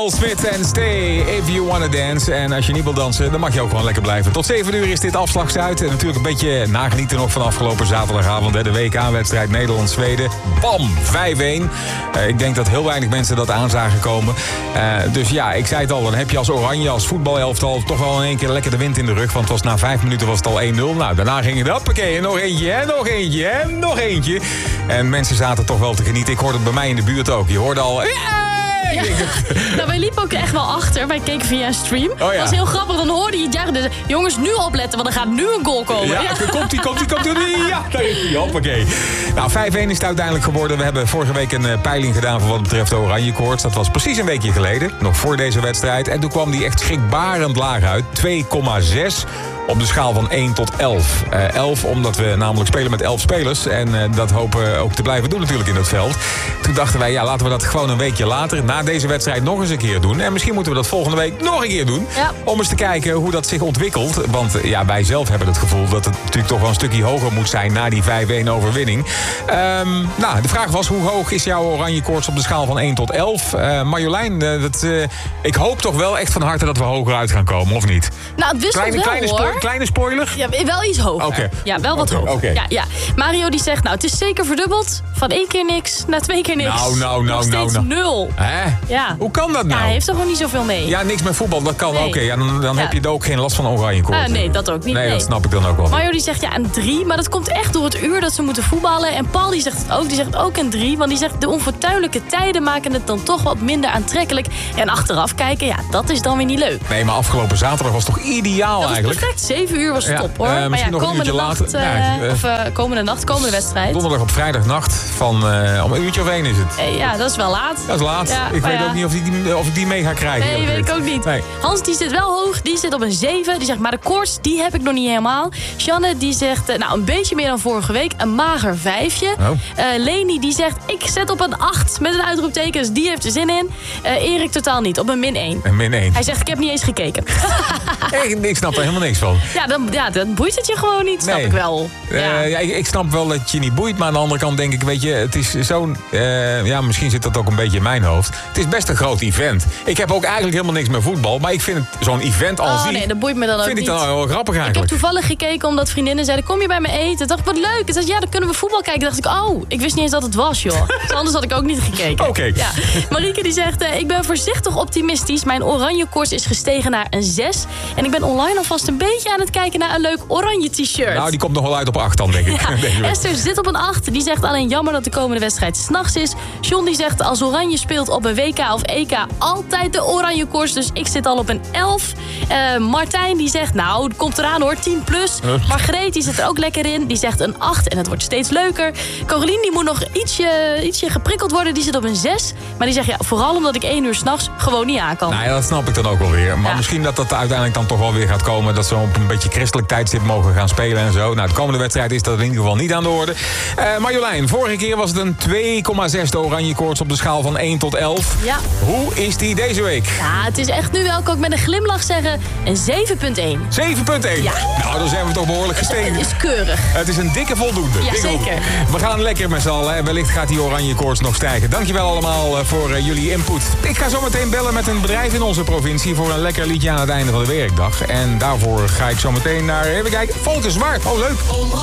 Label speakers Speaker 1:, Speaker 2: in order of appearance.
Speaker 1: Will Smith en Stay If You Wanna Dance. En als je niet wil dansen, dan mag je ook gewoon lekker blijven. Tot 7 uur is dit Afslag Zuid. En natuurlijk een beetje nagenieten nog van afgelopen zaterdagavond. Hè, de WK-wedstrijd Nederland-Zweden. Bam, 5-1. Ik denk dat heel weinig mensen dat aan zagen komen. Dus ja, ik zei het al, dan heb je als Oranje, als voetbalelftal toch wel in één keer lekker de wind in de rug. Want het was na 5 minuten was het al 1-0. Nou, daarna ging het hoppakee, en nog eentje, en nog eentje, en nog eentje. En mensen zaten toch wel te genieten. Ik hoorde het bij mij in de buurt ook. Je hoorde al...
Speaker 2: Ja. Nou, wij liepen ook echt wel achter. Wij keken via een stream.
Speaker 1: Oh, ja.
Speaker 2: Dat was heel grappig. Dan hoorde je het juichen. Dus, jongens, nu opletten, want er gaat nu een goal komen.
Speaker 1: Ja, komt ie. Ja, daar is hij. Hoppakee. Nou, 5-1 is het uiteindelijk geworden. We hebben vorige week een peiling gedaan voor wat betreft de Oranje Koorts. Dat was precies een weekje geleden. Nog voor deze wedstrijd. En toen kwam die echt schrikbarend laag uit. 2,6. Op de schaal van 1 tot 11. 11 omdat we namelijk spelen met 11 spelers. En dat hopen we ook te blijven doen natuurlijk in het veld. Toen dachten wij, ja, laten we dat gewoon een weekje later... na deze wedstrijd nog eens een keer doen. En misschien moeten we dat volgende week nog een keer doen. Ja. Om eens te kijken hoe dat zich ontwikkelt. Want ja, wij zelf hebben het gevoel dat het natuurlijk toch wel een stukje hoger moet zijn... na die 5-1 overwinning. Nou, de vraag was, hoe hoog is jouw Oranje Koorts op de schaal van 1 tot 11? Marjolein, ik hoop toch wel echt van harte dat we hoger uit gaan komen, of niet?
Speaker 2: Nou, het wisselt wel,
Speaker 1: Kleine spoiler?
Speaker 2: Ja, wel iets hoger.
Speaker 1: Okay.
Speaker 2: Ja, wel wat hoger.
Speaker 1: Okay.
Speaker 2: Ja. Mario die zegt, nou, het is zeker verdubbeld. Van 1 keer niks naar 2 keer niks. Nog steeds 0.
Speaker 1: Hè?
Speaker 2: Ja.
Speaker 1: Hoe kan dat nou?
Speaker 2: Ja, hij heeft er gewoon niet zoveel mee.
Speaker 1: Ja, niks met voetbal, dat kan.
Speaker 2: Nee.
Speaker 1: Oké, ja, dan heb je er ook geen last van Oranje Koorts.
Speaker 2: Nee, dat ook niet.
Speaker 1: Nee, dat snap ik dan ook wel.
Speaker 2: Mario die zegt, ja, een 3. Maar dat komt echt door het uur dat ze moeten voetballen. En Paul die zegt het ook. Die zegt ook een 3. Want die zegt, de onfortuinlijke tijden maken het dan toch wat minder aantrekkelijk. En achteraf kijken, ja, dat is dan weer niet leuk.
Speaker 1: Nee, maar afgelopen zaterdag was toch ideaal
Speaker 2: dat
Speaker 1: eigenlijk?
Speaker 2: Dat was perfect. 7 uur was top. Hoor. Maar ja, komende wedstrijd.
Speaker 1: Donderdag op vrijdagnacht van om een uurtje of 1 is het.
Speaker 2: Ja, dat is wel laat.
Speaker 1: Dat is laat. Ja, ik weet ook niet of ik die mee ga krijgen.
Speaker 2: Nee, weet ik ook niet. Nee. Hans die zit wel hoog, die zit op een 7. Die zegt, maar de koorts, die heb ik nog niet helemaal. Sjanne die zegt, nou een beetje meer dan vorige week. Een mager 5'tje. Leni die zegt, ik zet op een 8 met een uitroepteken. Dus die heeft er zin in. Erik totaal niet, op een min 1.
Speaker 1: Een min 1.
Speaker 2: Hij zegt, ik heb niet eens gekeken.
Speaker 1: Ik snap er helemaal niks van.
Speaker 2: Ja, dan boeit het je gewoon niet, snap ik wel.
Speaker 1: Ik snap wel dat het je niet boeit. Maar aan de andere kant denk ik, weet je, het is zo'n... misschien zit dat ook een beetje in mijn hoofd. Het is best een groot event. Ik heb ook eigenlijk helemaal niks met voetbal. Maar ik vind het zo'n event als
Speaker 2: nee, dat boeit me dan ook niet.
Speaker 1: Vind ik dan wel grappig eigenlijk.
Speaker 2: Ik heb toevallig gekeken omdat vriendinnen zeiden, kom je bij me eten? Ik dacht, wat leuk. En zei, ja, dan kunnen we voetbal kijken. Dacht ik, ik wist niet eens dat het was, joh. Dus anders had ik ook niet gekeken.
Speaker 1: Oké.
Speaker 2: Ja. Marieke die zegt, ik ben voorzichtig optimistisch. Mijn oranje koorts is gestegen naar een 6. En ik ben online alvast een beetje aan het kijken naar een leuk oranje t-shirt.
Speaker 1: Nou, die komt nog wel uit op 8 dan, denk ik.
Speaker 2: Ja. Esther zit op een 8. Die zegt alleen jammer dat de komende wedstrijd 's nachts is. John die zegt, als Oranje speelt op een WK of EK, altijd de oranje koers. Dus ik zit al op een 11. Martijn die zegt, nou, het komt eraan hoor, 10 plus. Margreet die zit er ook lekker in. Die zegt een 8 en het wordt steeds leuker. Caroline die moet nog ietsje geprikkeld worden. Die zit op een 6. Maar die zegt, ja, vooral omdat ik 1 uur 's nachts gewoon niet aan kan.
Speaker 1: Nou ja, dat snap ik dan ook wel weer. Maar misschien dat uiteindelijk dan toch wel weer gaat komen. Dat ze op een beetje christelijk tijdstip mogen gaan spelen en zo. Nou, de komende wedstrijd is dat in ieder geval niet aan de orde. Marjolein, vorige keer was het een 2,6 de Oranje Koorts op de schaal van 1 tot 11.
Speaker 2: Ja.
Speaker 1: Hoe is die deze week?
Speaker 2: Ja, het is echt nu wel, kan ik met een glimlach zeggen, een 7,1.
Speaker 1: 7,1? Ja. Nou, dan zijn we toch behoorlijk gestegen.
Speaker 2: Het is keurig.
Speaker 1: Het is een dikke voldoende.
Speaker 2: Ja, zeker.
Speaker 1: We gaan lekker met z'n allen. En wellicht gaat die Oranje Koorts nog stijgen. Dankjewel allemaal voor jullie input. Ik ga zo meteen bellen met een bedrijf in onze provincie voor een lekker liedje aan het einde van de werkdag. En daarvoor ga ik zo meteen naar, even kijken, Volker Zwart. Oh, leuk.